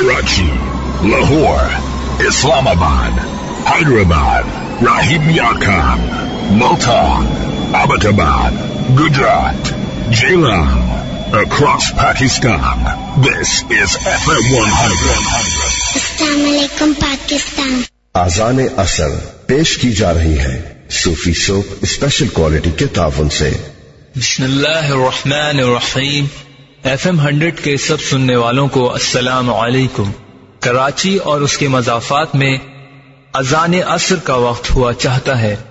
Karachi, Lahore, Islamabad, Hyderabad, Rahim Yar Khan, Multan, Abbottabad, Gujarat, Jhelum, across Pakistan. This is FM 100. Assalamualaikum Pakistan. आज़ान असर पेश की जा रही है सूफी सोप स्पेशल क्वालिटी के ताउन से। बिस्मिल्लाहिर्रहमानिर्रहीम। FM 100 के सब सुनने वालों को अस्सलाम वालेकुम। कराची और उसके मज़ाफ़ात में अज़ान असर का वक्त हुआ चाहता है।